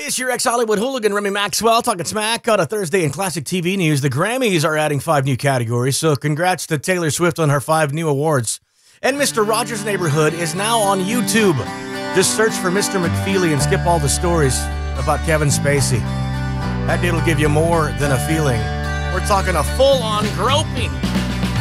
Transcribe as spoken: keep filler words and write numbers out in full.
This your ex-Hollywood hooligan, Remy Maxwell, talking smack on a Thursday in classic T V news. The Grammys are adding five new categories, so congrats to Taylor Swift on her five new awards. And Mister Rogers' Neighborhood is now on YouTube. Just search for Mister McFeely and skip all the stories about Kevin Spacey. That dude'll give you more than a feeling. We're talking a full-on groping.